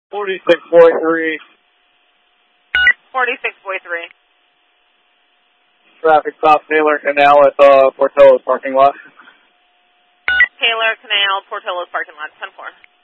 4643. 4643. Traffic stop Taylor Canal at the Portillo's parking lot. Taylor Canal, Portillo's parking lot, 10-4.